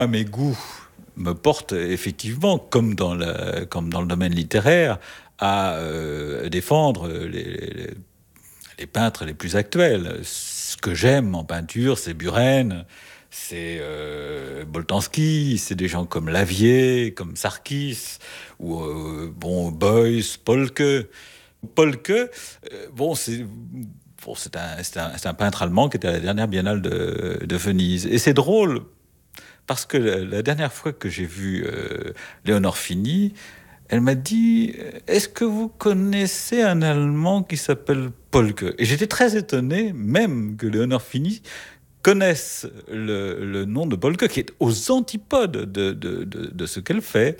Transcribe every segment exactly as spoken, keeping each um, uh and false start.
À mes goûts me portent effectivement, comme dans le, comme dans le domaine littéraire, à euh, défendre les, les, les peintres les plus actuels. Ce que j'aime en peinture, c'est Buren, c'est euh, Boltanski, c'est des gens comme Lavier, comme Sarkis, ou euh, bon, Beuys, Polke. Polke, euh, bon, c'est... Bon, c'est, un, c'est, un, c'est un peintre allemand qui était à la dernière biennale de, de Venise. Et c'est drôle, parce que la, la dernière fois que j'ai vu euh, Léonore Fini, elle m'a dit « Est-ce que vous connaissez un Allemand qui s'appelle Polke ?» Et j'étais très étonné, même que Léonore Fini connaisse le, le nom de Polke, qui est aux antipodes de, de, de, de ce qu'elle fait.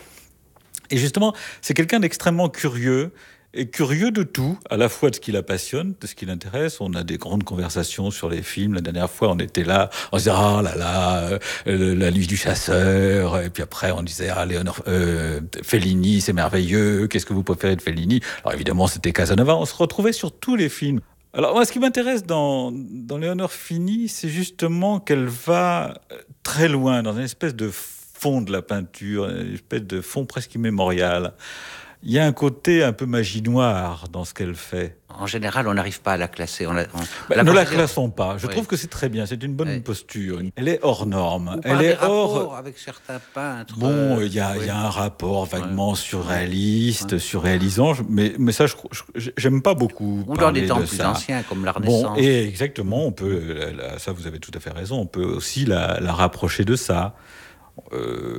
Et justement, c'est quelqu'un d'extrêmement curieux, et curieux de tout, à la fois de ce qui la passionne, de ce qui l'intéresse. On a des grandes conversations sur les films. La dernière fois, on était là, on se disait « Ah là là, euh, La Nuit du chasseur », et puis après, on disait « Ah, Léonore, euh, Fellini, c'est merveilleux, qu'est-ce que vous préférez de Fellini ?» Alors évidemment, c'était Casanova. On se retrouvait sur tous les films. Alors moi, ce qui m'intéresse dans, dans Léonore Fini, c'est justement qu'elle va très loin, dans une espèce de fond de la peinture, une espèce de fond presque immémorial. Il y a un côté un peu magie noire dans ce qu'elle fait. En général, on n'arrive pas à la classer. On la, on, bah, la ne la considère... classons pas. Je oui. trouve que c'est très bien. C'est une bonne oui. posture. Elle est hors norme. Ou Elle est hors. Avec certains peintres. Bon, il euh, y, oui. y a un rapport vaguement ouais. surréaliste, ouais. surréalisant. Mais, mais ça, je, je, j'aime pas beaucoup. Ou dans des temps de plus ça. anciens, comme la Renaissance. Bon, et exactement. On peut. Là, ça, vous avez tout à fait raison. On peut aussi la, la rapprocher de ça. Euh,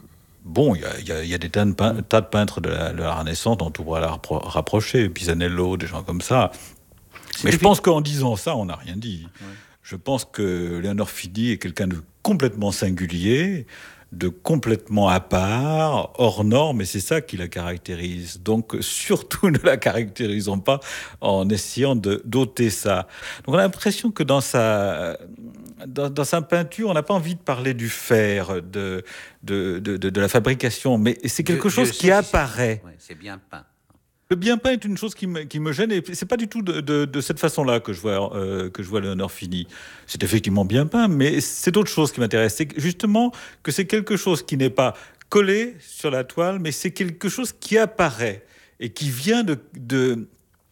Bon, il y, y, y a des tas de, pein- tas de peintres de la, de la Renaissance dont on pourrait la rappro- rapprocher, Pisanello, des gens comme ça. C'est Mais je pense qu'en disant ça, on n'a rien dit. Ouais. Je pense que Léonore Fini est quelqu'un de complètement singulier, de complètement à part, hors norme, et c'est ça qui la caractérise. Donc, surtout ne la caractérisons pas en essayant de d'ôter ça. Donc, on a l'impression que dans sa... Dans, dans sa peinture, on n'a pas envie de parler du fer, de, de, de, de, de la fabrication, mais c'est quelque je, chose je qui apparaît. C'est, ouais, c'est bien peint. Le bien peint est une chose qui me, qui me gêne, et c'est pas du tout de, de, de cette façon-là que je vois, euh, que je vois Léonore Fini. C'est effectivement bien peint, mais c'est autre chose qui m'intéresse. C'est justement que c'est quelque chose qui n'est pas collé sur la toile, mais c'est quelque chose qui apparaît et qui vient de... de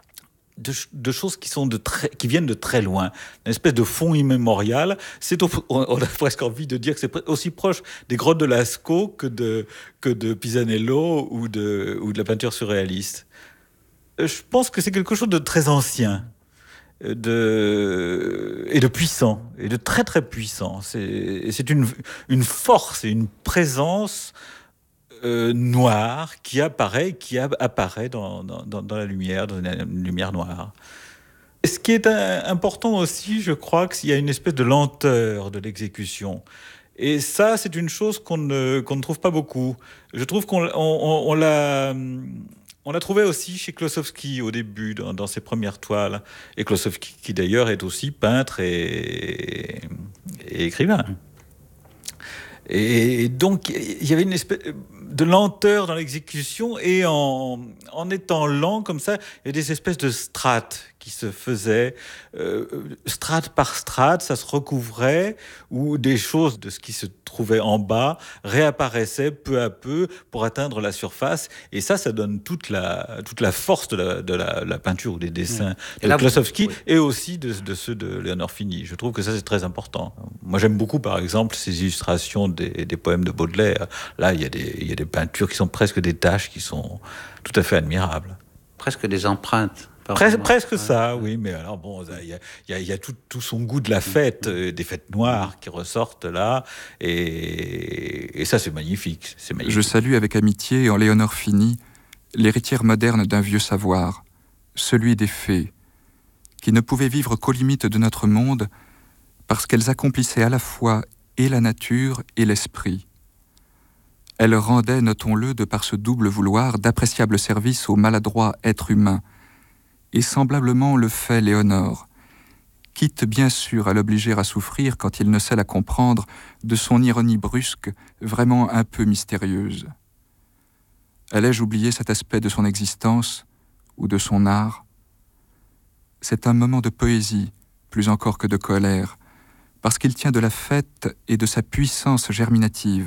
De, de choses qui, sont de très, qui viennent de très loin, une espèce de fond immémorial. C'est au, on a presque envie de dire que c'est aussi proche des grottes de Lascaux que de, que de Pisanello ou de, ou de la peinture surréaliste. Je pense que c'est quelque chose de très ancien de, et de puissant, et de très très puissant. C'est, c'est une, une force et une présence Euh, noir qui apparaît, qui a, apparaît dans, dans, dans la lumière, dans une lumière noire. Et ce qui est un, important aussi, je crois, qu'il y a une espèce de lenteur de l'exécution. Et ça, c'est une chose qu'on ne, qu'on ne trouve pas beaucoup. Je trouve qu'on on, on, on l'a... On l'a trouvé aussi chez Klossowski au début, dans, dans ses premières toiles. Et Klossowski, qui d'ailleurs est aussi peintre et, et écrivain. Et donc, il y avait une espèce de lenteur dans l'exécution, et en, en étant lent comme ça, il y a des espèces de strates qui se faisaient, euh, strate par strate, ça se recouvrait, où des choses de ce qui se trouvait en bas réapparaissaient peu à peu pour atteindre la surface, et ça, ça donne toute la, toute la force de la, de la, la peinture ou des dessins mmh. de Klossowski, oui. et aussi de, de ceux de Léonore Fini. Je trouve que ça, c'est très important. Moi, j'aime beaucoup, par exemple, ces illustrations des, des poèmes de Baudelaire. Là, il y a des, il y a des peintures qui sont presque des taches qui sont tout à fait admirables. Presque des empreintes. Presque, presque ouais. ça, oui, mais alors bon, il y a, y a, y a tout, tout son goût de la fête, euh, des fêtes noires qui ressortent là, et, et ça c'est magnifique, c'est magnifique. Je salue avec amitié en Léonore Fini l'héritière moderne d'un vieux savoir, celui des fées, qui ne pouvaient vivre qu'aux limites de notre monde parce qu'elles accomplissaient à la fois et la nature et l'esprit. Elles rendaient, notons-le, de par ce double vouloir, d'appréciables services au maladroit être humain, et semblablement le fait Léonore, quitte bien sûr à l'obliger à souffrir quand il ne sait la comprendre de son ironie brusque, vraiment un peu mystérieuse. Allais-je oublier cet aspect de son existence ou de son art ? C'est un moment de poésie, plus encore que de colère, parce qu'il tient de la fête et de sa puissance germinative,